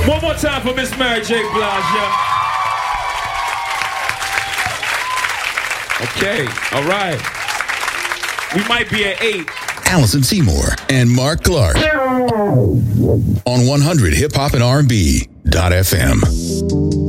One more time for Miss Mary J. Blige, yeah. Okay, all right. We might be at 8. Allison Seymour and Mark Clark on 100 Hip Hop and R&B.FM.